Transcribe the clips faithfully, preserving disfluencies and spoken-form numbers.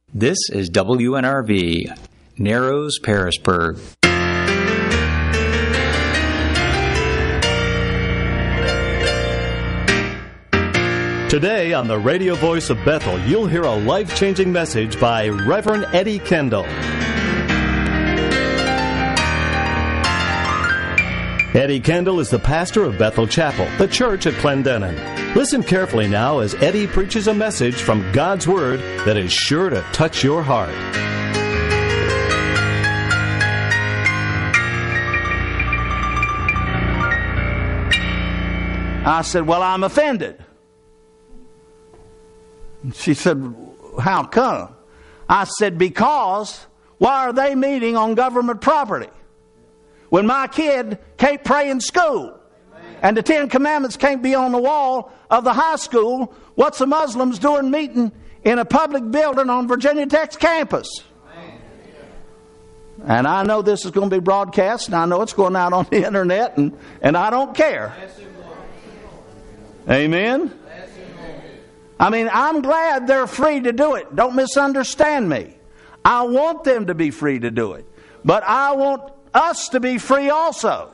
This is W N R V, Narrows, Pearisburg. Today on the Radio Voice of Bethel, you'll hear a life-changing message by Reverend Eddie Kendall. Eddie Kendall is the pastor of Bethel Chapel, the church at Clendenin. Listen carefully now as Eddie preaches a message from God's Word that is sure to touch your heart. I said, well, I'm offended. She said, how come? I said, because why are they meeting on government property? When my kid can't pray in school and the Ten Commandments can't be on the wall of the high school, what's the Muslims doing meeting in a public building on Virginia Tech's campus? And I know this is going to be broadcast, and I know it's going out on the internet, and, and I don't care. Amen? I mean, I'm glad they're free to do it. Don't misunderstand me. I want them to be free to do it. But I want us to be free also.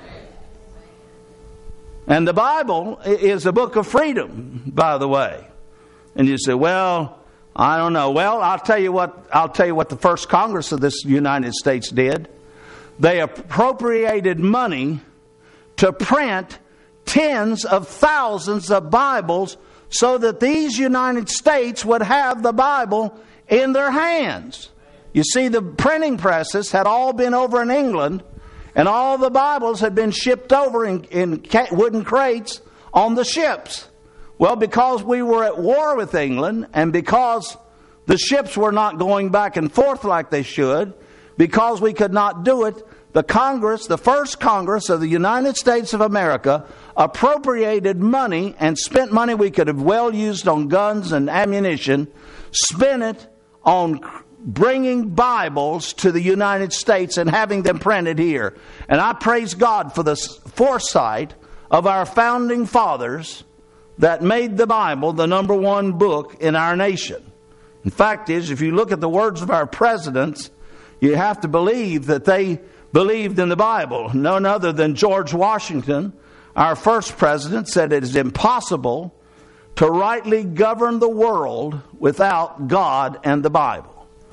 And the Bible is a book of freedom, by the way. And you say, well, I don't know. Well, I'll tell you what, I'll tell you what the first Congress of this United States did. They appropriated money to print tens of thousands of Bibles so that these United States would have the Bible in their hands. You see, the printing presses had all been over in England, and all the Bibles had been shipped over in, in wooden crates on the ships. Well, because we were at war with England, and because the ships were not going back and forth like they should, because we could not do it, the Congress, the first Congress of the United States of America, appropriated money and spent money we could have well used on guns and ammunition, spent it on bringing Bibles to the United States and having them printed here. And I praise God for the foresight of our founding fathers that made the Bible the number one book in our nation. In fact is, if you look at the words of our presidents, you have to believe that they believed in the Bible. None other than George Washington, our first president, said it is impossible to rightly govern the world without God and the Bible.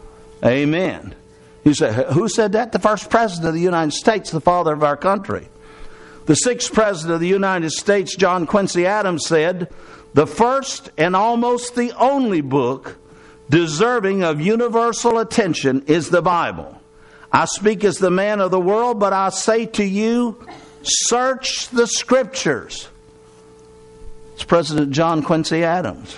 Amen. You say, who said that? The first president of the United States, the father of our country. The sixth president of the United States, John Quincy Adams, said, the first and almost the only book deserving of universal attention is the Bible. I speak as the man of the world, but I say to you, search the Scriptures. It's President John Quincy Adams.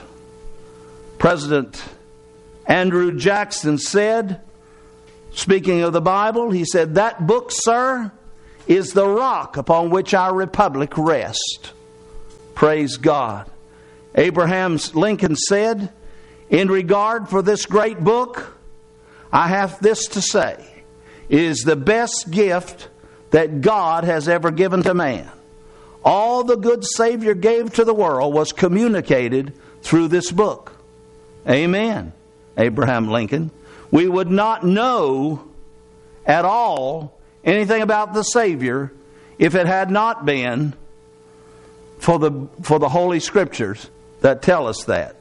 President Andrew Jackson said, speaking of the Bible, he said, that book, sir, is the rock upon which our republic rests. Praise God. Abraham Lincoln said, in regard for this great book, I have this to say. It is the best gift that God has ever given to man. All the good Savior gave to the world was communicated through this book. Amen. Abraham Lincoln. We would not know at all anything about the Savior if it had not been for the for the Holy Scriptures that tell us that.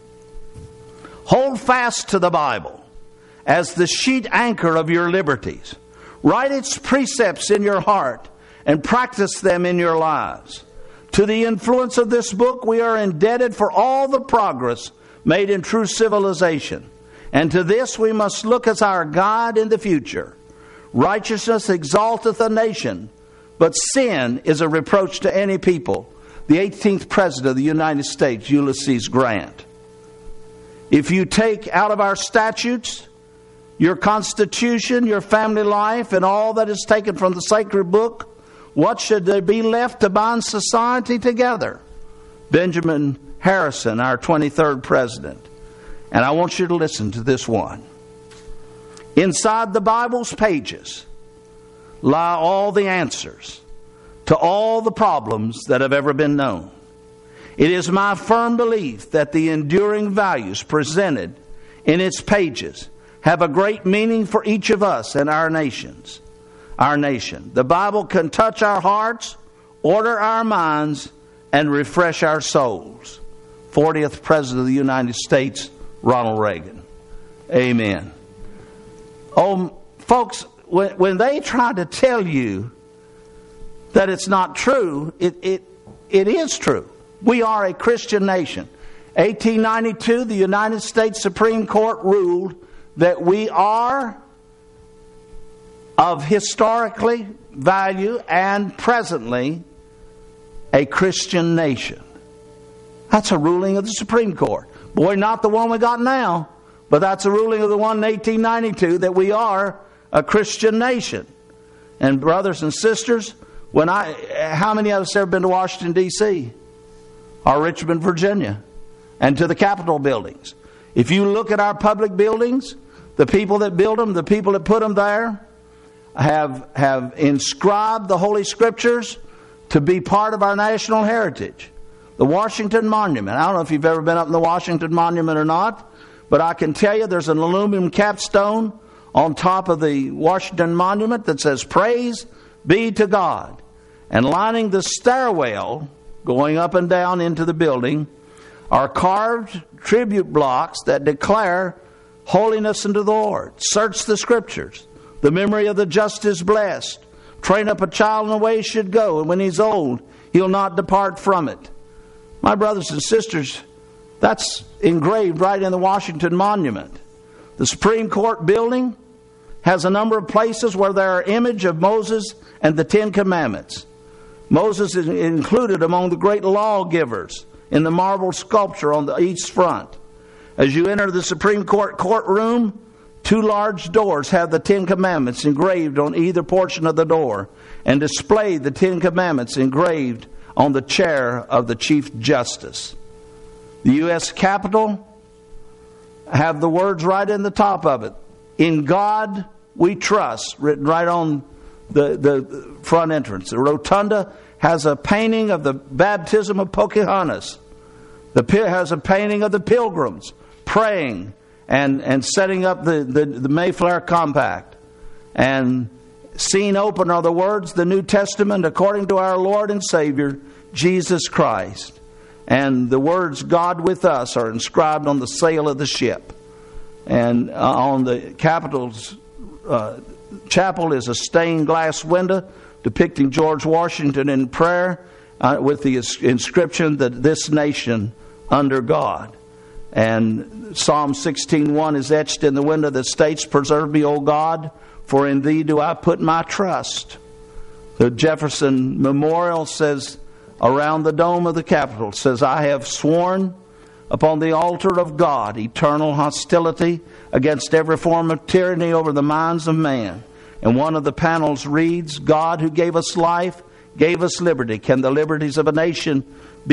Hold fast to the Bible as the sheet anchor of your liberties. Write its precepts in your heart and practice them in your lives. To the influence of this book, we are indebted for all the progress made in true civilization. And to this we must look as our guide in the future. Righteousness exalteth a nation, but sin is a reproach to any people. The eighteenth President of the United States, Ulysses Grant. If you take out of our statutes, your Constitution, your family life, and all that is taken from the sacred book, what should there be left to bind society together? Benjamin Harrison, our twenty-third President. And I want you to listen to this one. Inside the Bible's pages lie all the answers to all the problems that have ever been known. It is my firm belief that the enduring values presented in its pages have a great meaning for each of us and our nations. Our nation. The Bible can touch our hearts, order our minds, and refresh our souls. fortieth President of the United States, Ronald Reagan. Amen. Oh, folks, when, when they try to tell you that it's not true, it, it, it is true. We are a Christian nation. eighteen ninety-two, the United States Supreme Court ruled that we are of historically value and presently a Christian nation. That's a ruling of the Supreme Court. Boy, not the one we got now, but that's a ruling of the one in eighteen ninety-two that we are a Christian nation. And brothers and sisters, when I, how many of us have ever been to Washington, D C or Richmond, Virginia, and to the Capitol buildings? If you look at our public buildings, the people that build them, the people that put them there, have have inscribed the Holy Scriptures to be part of our national heritage. The Washington Monument. I don't know if you've ever been up in the Washington Monument or not, but I can tell you there's an aluminum capstone on top of the Washington Monument that says, "Praise be to God." And lining the stairwell going up and down into the building are carved tribute blocks that declare holiness unto the Lord. Search the Scriptures. The memory of the just is blessed. Train up a child in the way he should go, and when he's old, he'll not depart from it. My brothers and sisters, that's engraved right in the Washington Monument. The Supreme Court building has a number of places where there are images of Moses and the Ten Commandments. Moses is included among the great lawgivers in the marble sculpture on the east front. As you enter the Supreme Court courtroom, two large doors have the Ten Commandments engraved on either portion of the door, and display the Ten Commandments engraved on the chair of the Chief Justice. The U S Capitol have the words right in the top of it. "In God we trust," written right on the, the front entrance. The rotunda has a painting of the baptism of Pocahontas. The has a painting of the Pilgrims praying and, and setting up the, the, the Mayflower Compact. And seen open are the words, "The New Testament according to our Lord and Savior, Jesus Christ." And the words, "God with us," are inscribed on the sail of the ship. And uh, on the Capitol's uh, chapel is a stained glass window depicting George Washington in prayer uh, with the inscription that "This nation under God." And Psalm sixteen one is etched in the window that states, "Preserve me, O God, for in thee do I put my trust." The Jefferson Memorial says, around the dome of the Capitol, says, "I have sworn upon the altar of God eternal hostility against every form of tyranny over the minds of man." And one of the panels reads, "God who gave us life, gave us liberty. Can the liberties of a nation